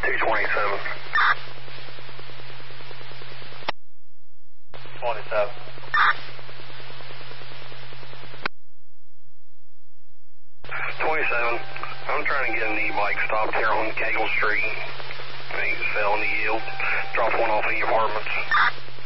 227. 27. 27. I'm trying to get an e-bike stopped here on Cagle Street. He's selling the yield. Drop one off in the apartments.